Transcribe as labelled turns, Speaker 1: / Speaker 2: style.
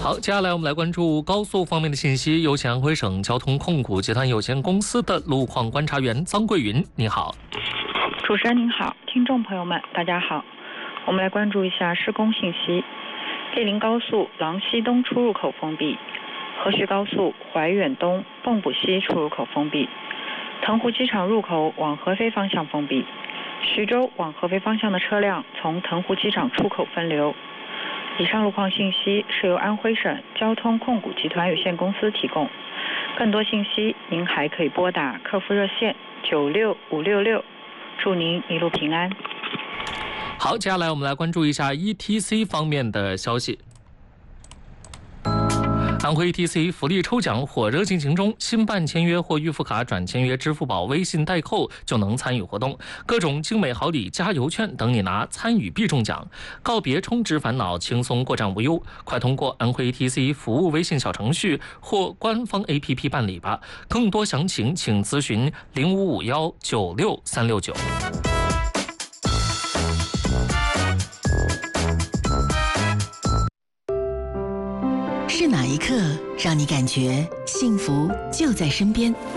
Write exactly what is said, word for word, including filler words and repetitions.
Speaker 1: 好，接下来我们来关注高速方面的信息。有请安徽省交通控股集团有限公司的路况观察员张桂云，你好。
Speaker 2: 主持人您好，听众朋友们大家好，我们来关注一下施工信息。桂林高速廊西东出入口封闭，河徐高速怀远东蚌埠西出入口封闭，腾湖机场入口往合肥方向封闭，徐州往合肥方向的车辆从腾湖机场出口分流。以上路况信息是由安徽省交通控股集团有限公司提供，更多信息您还可以拨打客服热线九六五六六，祝您一路平安。
Speaker 1: 好，接下来我们来关注一下 E T C 方面的消息。安徽 E T C 福利抽奖火热进行中，新办签约或预付卡转签约支付宝微信代扣就能参与活动，各种精美好礼、加油券等你拿，参与必中奖。告别充值烦恼，轻松过账无忧，快通过安徽 E T C 服务微信小程序或官方 A P P 办理吧。更多详情请咨询零五五幺九六三六九。
Speaker 3: 是哪一刻让你感觉幸福就在身边？